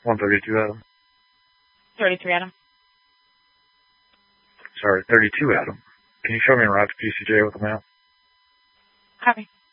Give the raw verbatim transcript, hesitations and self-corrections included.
one thirty-two, Adam. thirty-three, Adam. Sorry, thirty-two, Adam. Can you show me a route to P C J with a map? Copy.